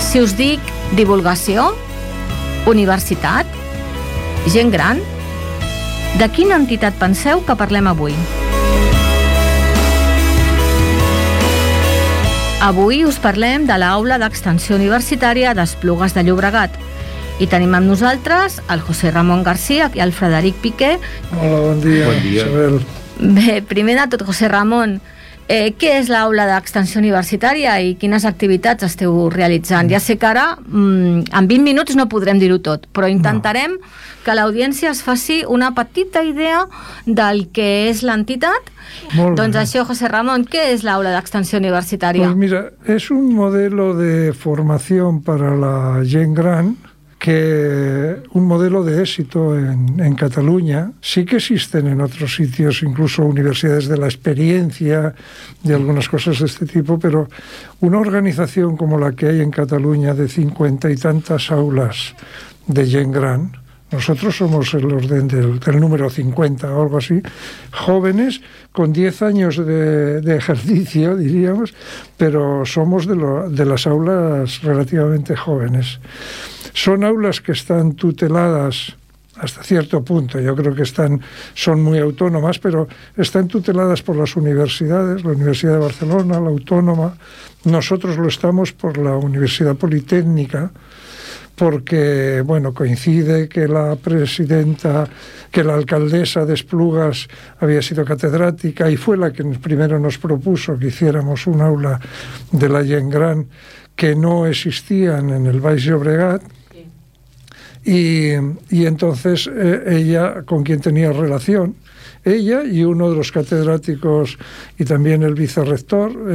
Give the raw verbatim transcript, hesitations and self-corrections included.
Si us dic divulgació, universitat, gent gran, de quina entitat penseu que parlem avui? Avui us parlem de l'Aula d'Extensió Universitària d'Esplugues de Llobregat. I tenim amb nosaltres el José Ramón García i el Frederic Piqué. Hola, bon dia. Bon dia. Isabel. Bé, primer de tot, José Ramón, eh, què és l'Aula d'Extensió Universitària i quines activitats esteu realitzant? Ja sé que ara, mm, en vint minuts no podrem dir-ho tot, però intentarem no. que l'audiència es faci una petita idea del que és l'entitat. Molt doncs bé. això, José Ramón, ¿qué es la Aula de Extensión Universitaria? Pues mira, es un modelo de formación para la gent gran, que un modelo de éxito en, en Cataluña. Sí que existen en otros sitios, incluso universidades de la experiencia y algunas cosas de este tipo, pero una organización como la que hay en Cataluña de cincuenta y tantas aulas de gent gran, nosotros somos el orden del, del número cincuenta o algo así, jóvenes con diez años de, de ejercicio, diríamos, pero somos de, lo, de las aulas relativamente jóvenes. Son aulas que están tuteladas hasta cierto punto, yo creo que están, son muy autónomas, pero están tuteladas por las universidades, la Universidad de Barcelona, la Autónoma. Nosotros lo estamos por la Universidad Politécnica, porque, bueno, coincide que la presidenta, que la alcaldesa de Esplugas había sido catedrática y fue la que primero nos propuso que hiciéramos un aula de la gent gran que no existían en el Baix Llobregat. Y, y entonces eh, ella, con quien tenía relación, ella y uno de los catedráticos y también el vicerrector,